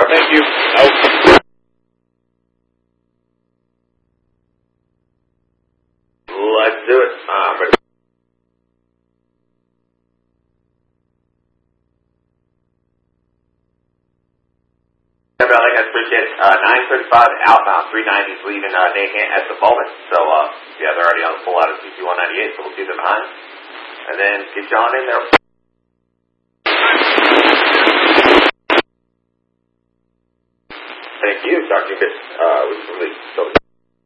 Thank you. Out. Let's do it. Ready. I appreciate it. 935 outbound, 390 is leaving Nahan at the moment. So, yeah, they're already on the full out of CC-198, so we'll keep them behind. And then get John in there. Thank you, Dr. Good. Was released. So